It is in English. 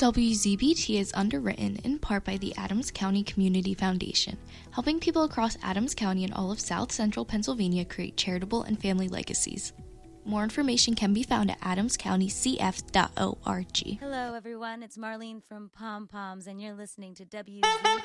WZBT is underwritten in part by the Adams County Community Foundation, helping people across Adams County and all of South Central Pennsylvania create charitable and family legacies. More information can be found at adamscountycf.org. Hello, everyone. It's Marlene from Pom Poms, and you're listening to WZBT.